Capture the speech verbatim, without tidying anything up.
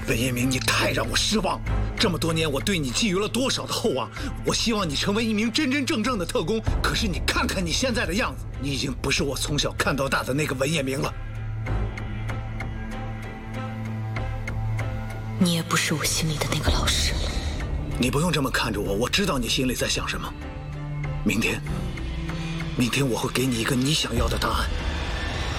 文彦明，你太让我失望。这么多年，我对你寄予了多少的厚望？我希望你成为一名真真正正的特工。可是你看看你现在的样子，你已经不是我从小看到大的那个文彦明了。 你也不是我心里的那个老师。 你不用这么看着我，我知道你心里在想什么。明天，明天我会给你一个你想要的答案。